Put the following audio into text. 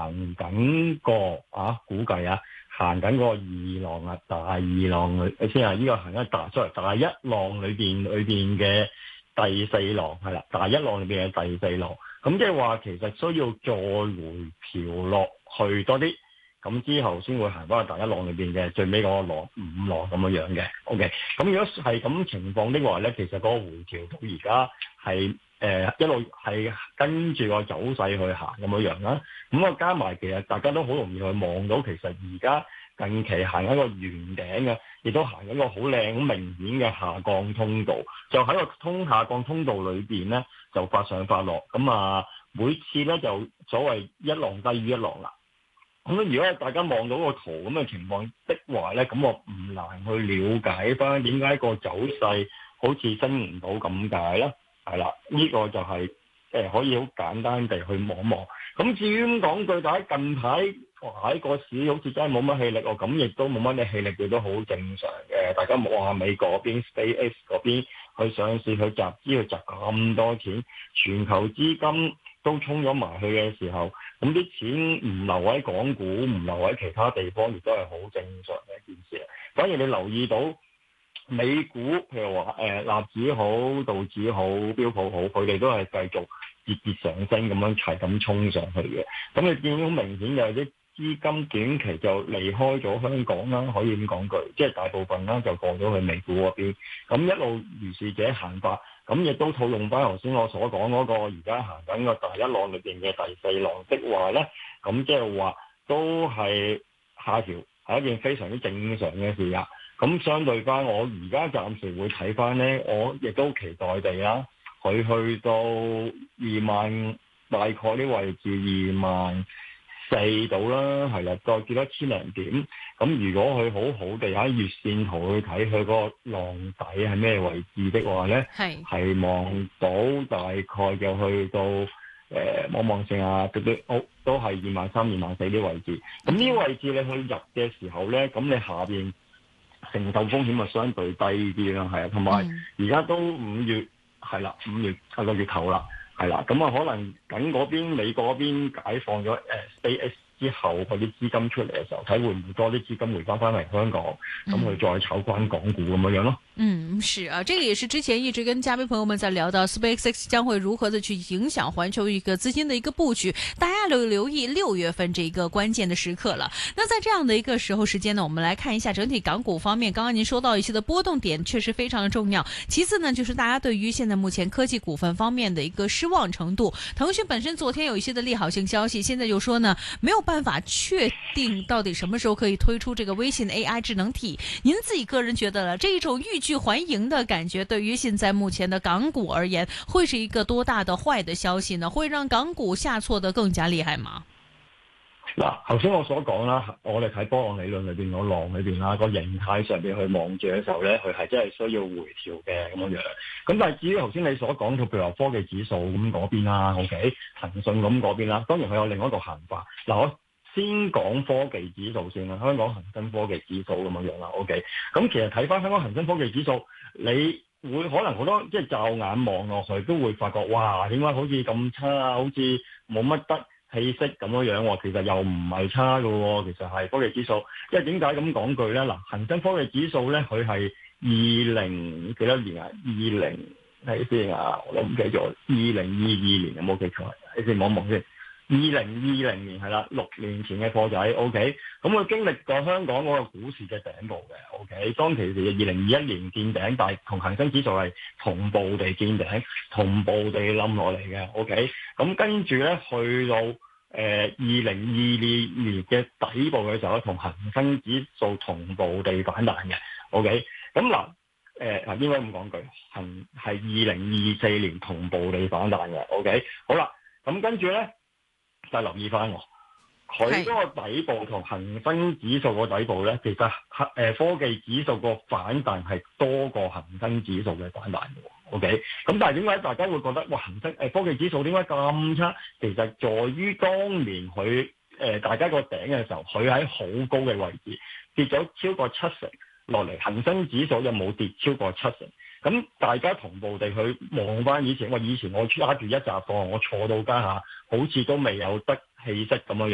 行緊個估計行緊個二浪大二浪先呢個行緊大一浪裏邊嘅第四浪係啦，大一浪裏邊嘅第四浪，咁即係話其實需要再回調落去多啲。咁之後先會行翻去大一浪裏邊嘅最尾嗰個浪五浪咁樣嘅 ，OK。咁如果係咁情況的話咧，其實嗰個回調到而家係一路係跟住個走勢去行咁樣啦。咁加埋其實大家都好容易去望到，其實而家近期行緊個圓頂嘅，亦都行緊個好靚好明顯嘅下降通道。就喺個下降通道裏邊咧，就發上發落。咁每次咧就所謂一浪低於一浪啦。咁如果大家望到個圖咁嘅情況的話咧，咁我唔難去了解翻點解個走勢好似升唔到咁解啦，係啦，呢個就係可以好簡單地去望望。咁至於咁講句，但係近排喺個市好似真係冇乜氣力喎，咁亦都冇乜嘅氣力，亦都好正常嘅。大家望下美國嗰邊 SpaceX 嗰邊去上市去集資去集咁多錢，全球資金都衝咗埋去嘅時候，咁啲錢唔留喺港股，唔留喺其他地方，亦都係好正常嘅一件事。反而你留意到美股，譬如話納指好、道指好、標普好，佢哋都係繼續節上升咁樣齊咁衝上去嘅。咁你見到明顯有啲資金短期就離開咗香港啦，可以咁講句，即係大部分啦就過咗去美股嗰邊。咁一路如是者行法。咁亦都套用翻頭先我所講嗰個而家行緊個大一浪裏邊嘅第四浪的話咧，咁即係話都係下調係一件非常之正常嘅事啊。咁相對翻我而家暫時會睇翻咧，我亦都期待地啦，佢去到20,000大概啲位置24,000到啦，係啦，再跌多千零點。咁如果佢好好地喺月線圖去睇佢個浪底係咩位置的話咧，係望到大概就去到望正都係23,000、24,000啲位置。咁呢啲位置你去入嘅時候咧，咁你下邊承受風險咪相對低啲啦，係啊，同埋而家都5月係啦，5月係個月頭啦。係啦，咁可能等嗰邊美國嗰邊解放咗SpaceX 之後，嗰啲資金出嚟嘅時候，睇會唔會多啲資金回翻嚟香港，咁佢再炒翻港股咁樣咯。 是啊，這個也是之前一直跟嘉賓朋友們在聊到 SpaceX 將會如何的去影響環球一個資金的一個佈局，大家留意6月份這一個關鍵的時刻了。那在這樣的一個時間呢，我們來看一下整體港股方面，剛剛您說到一些的波動點確實非常的重要。其次呢，就是大家對於現在目前科技股份方面的一個失望程度。騰訊本身昨天有一些的利好性消息，現在就說呢，沒有辦法確定到底什麼時候可以推出這個微信 AI 智能體。您自己個人覺得了這一種欲拒還迎的感覺，對於現在目前的港股而言，會是一個多大的壞的消息呢？會讓港股下挫得更加厲害嗎？ 嗱，頭先我所講啦，我哋睇波浪理論裏邊個浪裏邊啦，個形態上邊去望住嘅時候咧，佢係真係需要回調嘅咁樣。咁但係至於頭先你所講到譬如話科技指數咁嗰邊啦，OK， 騰訊咁嗰邊啦，當然佢有另外一個行法。嗱，我先講科技指數先啦，香港恒生科技指數咁樣啦 ，OK。咁其實睇翻香港恒生科技指數，你會可能好多即係驟眼望落去都會發覺，哇，點解好似咁差啊？好似冇乜得氣息咁樣喎，其實又唔係差㗎喎，其實係科技指數。因為點解咁講句咧？嗱，恒生科技指數咧，佢係20幾多年啊？20睇先啊，我都唔記得咗。2022年有冇記錯？你先望一望先。2020年係啦，6年前嘅貨仔 ，OK。咁佢經歷過香港嗰個股市嘅頂部嘅 ，OK。當其時2021年見頂，但係同恒生指數係同步地見頂，同步地冧落嚟嘅 ，OK。咁跟住咧去到2022年嘅底部嘅時候咧，同恒生指數同步地反彈嘅 ，OK。咁嗱應該咁講句，係2024年同步地反彈嘅 ，OK。好啦，咁跟住咧。就留意翻我，佢嗰個底部同恒生指數個底部咧，其實科技指數個反彈係多過恒生指數嘅反彈嘅喎。OK，咁但係點解大家會覺得哇恒生科技指數點解咁差？其實在於當年佢大家個頂嘅時候，佢喺好高嘅位置跌咗超過70%落嚟，恒生指數又冇跌超過70%。咁大家同步地去望翻以前我揸住一紮貨，我坐到家下，好似都未有得氣息咁樣。